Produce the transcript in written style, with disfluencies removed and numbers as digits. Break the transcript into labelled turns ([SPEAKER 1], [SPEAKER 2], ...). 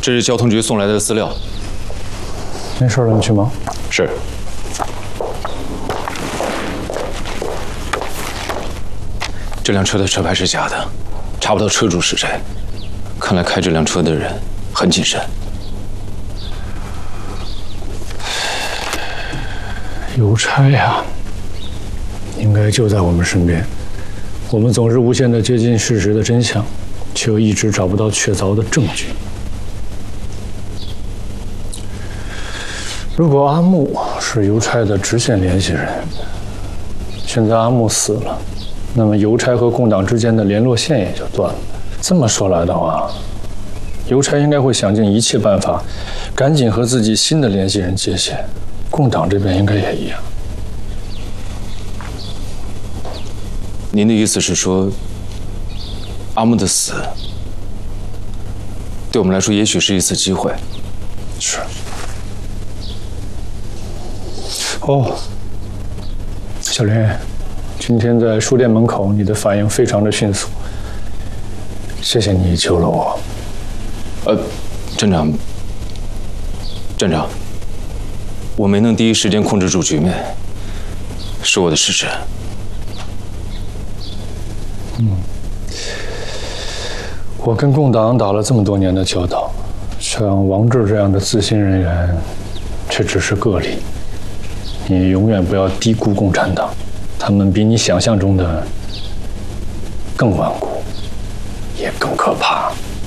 [SPEAKER 1] 这是交通局送来的资料。
[SPEAKER 2] 没事了，你去忙。
[SPEAKER 1] 是。这辆车的车牌是假的，查不到车主是谁。看来开这辆车的人很谨慎。
[SPEAKER 2] 邮差呀，应该就在我们身边。我们总是无限地接近事实的真相，却又一直找不到确凿的证据。如果阿木是邮差的直线联系人，现在阿木死了，那么邮差和共党之间的联络线也就断了。这么说来的话，邮差应该会想尽一切办法，赶紧和自己新的联系人接线。共党这边应该也一样。
[SPEAKER 1] 您的意思是说，阿木的死对我们来说也许是一次机会？
[SPEAKER 2] 是。哦，小林，今天在书店门口，你的反应非常的迅速，谢谢你救了我。
[SPEAKER 1] 站长，我没能第一时间控制住局面，是我的失职。
[SPEAKER 2] 我跟共党打了这么多年的交道，像王志这样的自新人员，却只是个例。你永远不要低估共产党，他们比你想象中的更顽固，也更可怕。